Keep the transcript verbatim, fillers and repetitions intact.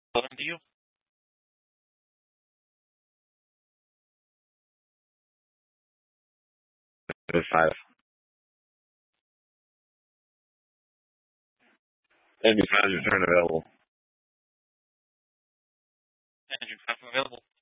Talking to you. It's five. Engine five, return available. Engine five available.